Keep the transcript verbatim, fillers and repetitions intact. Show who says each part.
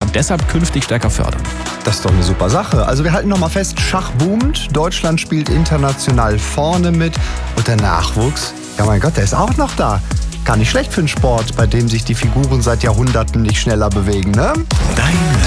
Speaker 1: und deshalb künftig stärker fördern.
Speaker 2: Das ist doch eine super Sache. Also wir halten noch mal fest, Schach boomt, Deutschland spielt international vorne mit und der Nachwuchs, ja mein Gott, der ist auch noch da. Gar nicht schlecht für einen Sport, bei dem sich die Figuren seit Jahrhunderten nicht schneller bewegen, ne?
Speaker 3: Dein